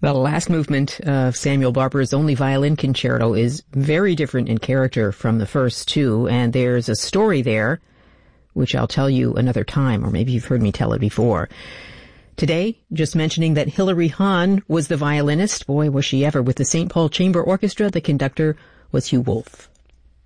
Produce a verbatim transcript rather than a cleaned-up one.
The last movement of Samuel Barber's Only Violin Concerto is very different in character from the first two, and there's a story there, which I'll tell you another time, or maybe you've heard me tell it before. Today, just mentioning that Hilary Hahn was the violinist. Boy, was she ever. With the Saint Paul Chamber Orchestra, the conductor was Hugh Wolf.